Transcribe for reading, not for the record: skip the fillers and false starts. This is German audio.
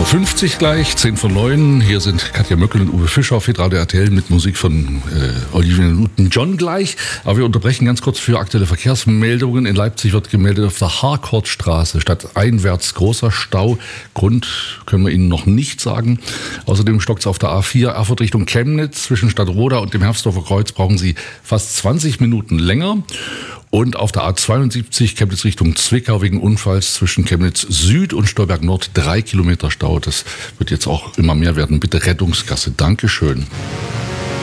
8.50 Uhr gleich, 10 vor 9. Hier sind Katja Möckel und Uwe Fischer auf hitradio RTL mit Musik von Olivia Newton-John gleich. Aber wir unterbrechen ganz kurz für aktuelle Verkehrsmeldungen. In Leipzig wird gemeldet auf der Harkortstraße stadteinwärts großer Stau. Grund können wir Ihnen noch nicht sagen. Außerdem stockt es auf der A4 Erfurt Richtung Chemnitz. Zwischen Stadtroda und dem Herfsdorfer Kreuz brauchen Sie fast 20 Minuten länger. Und auf der A72 Chemnitz Richtung Zwickau wegen Unfalls zwischen Chemnitz Süd und Stolberg Nord 3 Kilometer Stau. Das wird jetzt auch immer mehr werden. Bitte Rettungsgasse. Dankeschön.